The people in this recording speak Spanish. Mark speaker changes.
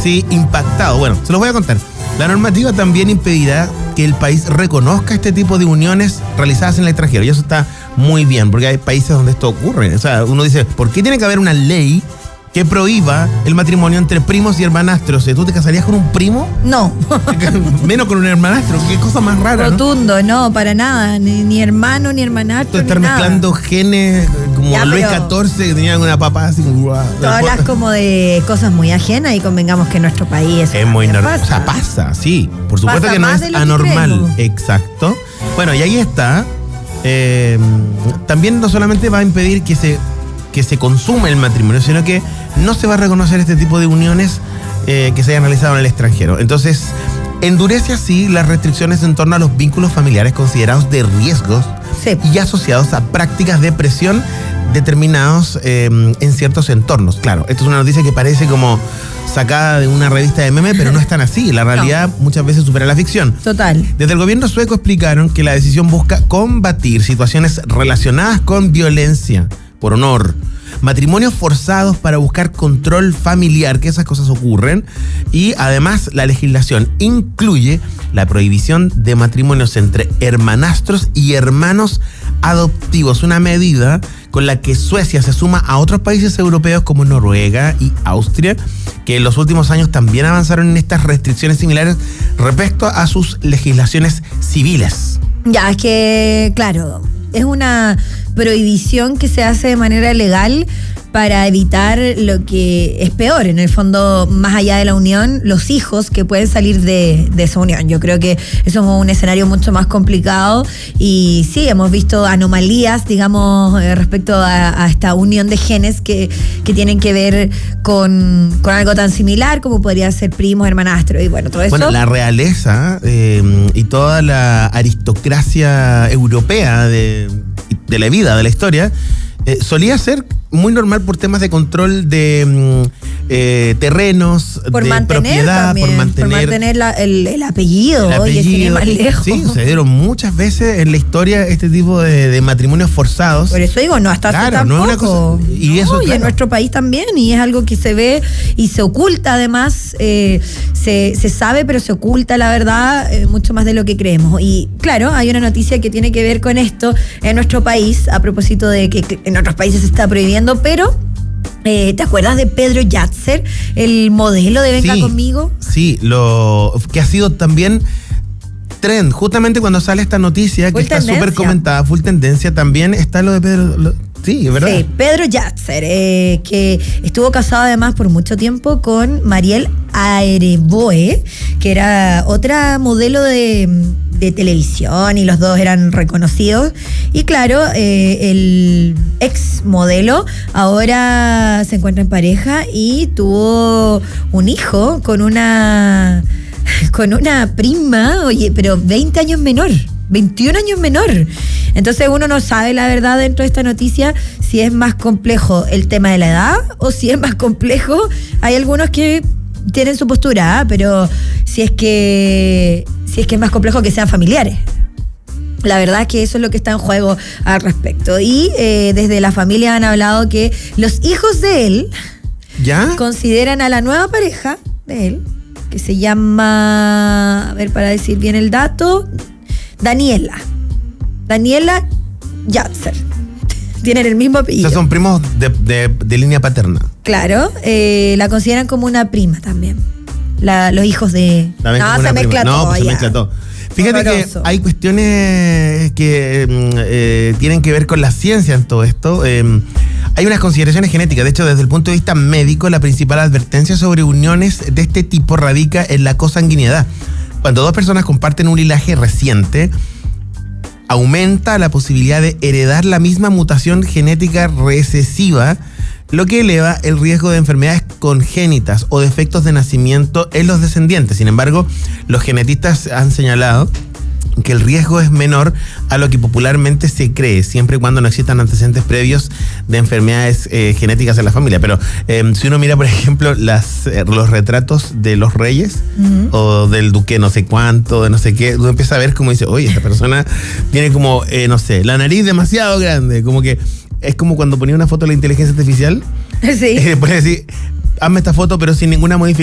Speaker 1: Sí, impactado. Bueno, se los voy a contar. La normativa también impedirá que el país reconozca este tipo de uniones realizadas en el extranjero. Y eso está muy bien, porque hay países donde esto ocurre. O sea, uno dice, ¿por qué tiene que haber una ley que prohíba el matrimonio entre primos y hermanastros? ¿Tú te casarías con un primo?
Speaker 2: No.
Speaker 1: Menos con un hermanastro. Qué cosa más rara,
Speaker 2: Rotundo, ¿no? Para nada. Ni hermano, ni hermanastro,
Speaker 1: estar
Speaker 2: ni
Speaker 1: mezclando
Speaker 2: nada.
Speaker 1: genes como
Speaker 2: Ya,
Speaker 1: Luis XIV, que tenían una papá así como...
Speaker 2: Tú hablas como de cosas muy ajenas y convengamos que en nuestro país
Speaker 1: es muy normal.
Speaker 2: pasa.
Speaker 1: O sea, pasa, sí. Por supuesto
Speaker 2: Pasa
Speaker 1: que no
Speaker 2: más
Speaker 1: es
Speaker 2: de lo que
Speaker 1: anormal.
Speaker 2: creemos.
Speaker 1: Exacto. Bueno, y ahí está. También no solamente va a impedir que se consuma el matrimonio, sino que no se va a reconocer este tipo de uniones que se hayan realizado en el extranjero. Entonces, endurece así las restricciones en torno a los vínculos familiares considerados de riesgos
Speaker 2: Sí.
Speaker 1: y asociados a prácticas de presión determinados en ciertos entornos. Claro, esto es una noticia que parece como sacada de una revista de meme, pero no es tan así. La realidad muchas veces supera la ficción.
Speaker 2: Total.
Speaker 1: Desde el gobierno sueco explicaron que la decisión busca combatir situaciones relacionadas con violencia por honor, matrimonios forzados para buscar control familiar, que esas cosas ocurren, y además la legislación incluye la prohibición de matrimonios entre hermanastros y hermanos adoptivos, una medida con la que Suecia se suma a otros países europeos como Noruega y Austria, que en los últimos años también avanzaron en estas restricciones similares respecto a sus legislaciones civiles.
Speaker 2: Ya, es que, claro, es una prohibición que se hace de manera legal para evitar lo que es peor, en el fondo, más allá de la unión, los hijos que pueden salir de esa unión. Yo creo que eso es un escenario mucho más complicado y sí, hemos visto anomalías, digamos, respecto a esta unión de genes que tienen que ver con algo tan similar como podría ser primos, hermanastros y bueno, todo eso.
Speaker 1: Bueno, la realeza y toda la aristocracia europea de la vida, de la historia, solía ser muy normal por temas de control de terrenos,
Speaker 2: por
Speaker 1: de
Speaker 2: mantener
Speaker 1: propiedad,
Speaker 2: también,
Speaker 1: por mantener
Speaker 2: el apellido, oye, sin ir más lejos.
Speaker 1: Sí, se dieron muchas veces en la historia este tipo de matrimonios forzados.
Speaker 2: Por eso digo, no hasta hace
Speaker 1: Claro,
Speaker 2: tampoco.
Speaker 1: no es una cosa. Y eso,
Speaker 2: y
Speaker 1: claro,
Speaker 2: en nuestro país también, y es algo que se ve y se oculta además, se sabe, pero se oculta la verdad mucho más de lo que creemos. Y claro, hay una noticia que tiene que ver con esto en nuestro país, a propósito de que en otros países se está prohibiendo, pero ¿te acuerdas de Pedro Yatzer, el modelo de Venga Conmigo?
Speaker 1: Sí, lo que ha sido también trend. Justamente cuando sale esta noticia, que está súper comentada, full tendencia, también está lo de Pedro. Sí, es verdad.
Speaker 2: Sí, Pedro Yatzer, que estuvo casado además por mucho tiempo con Mariel Aereboe, que era otra modelo de televisión y los dos eran reconocidos. Y claro, el ex modelo ahora se encuentra en pareja y tuvo un hijo con una prima, oye, pero 20 años menor. 21 años menor. Entonces uno no sabe la verdad dentro de esta noticia si es más complejo el tema de la edad o si es más complejo. Hay algunos que tienen su postura, pero si es que es más complejo que sean familiares. La verdad es que eso es lo que está en juego al respecto. Y desde la familia han hablado que los hijos de él consideran a la nueva pareja de él, que se llama, a ver, para decir bien el dato, Daniela Yatzer. Tienen el mismo apellido.
Speaker 1: O sea, son primos de línea paterna.
Speaker 2: Claro, la consideran como una prima también. Los hijos de...
Speaker 1: No,
Speaker 2: se mezcla todo.
Speaker 1: No, pues se mezcla todo. Fíjate
Speaker 2: Horroroso.
Speaker 1: Que hay cuestiones que tienen que ver con la ciencia en todo esto. Hay unas consideraciones genéticas. De hecho, desde el punto de vista médico, la principal advertencia sobre uniones de este tipo radica en la consanguinidad. Cuando dos personas comparten un linaje reciente, aumenta la posibilidad de heredar la misma mutación genética recesiva, lo que eleva el riesgo de enfermedades congénitas o defectos de nacimiento en los descendientes. Sin embargo, los genetistas han señalado que el riesgo es menor a lo que popularmente se cree, siempre y cuando no existan antecedentes previos de enfermedades genéticas en la familia. Pero si uno mira, por ejemplo, los retratos de los reyes o del duque no sé cuánto, de no sé qué, uno empieza a ver como dice, oye, esta persona tiene como, no sé, la nariz demasiado grande, como que es como cuando ponía una foto de la inteligencia artificial
Speaker 2: Sí.
Speaker 1: y después decir, hazme esta foto pero sin ninguna modificación.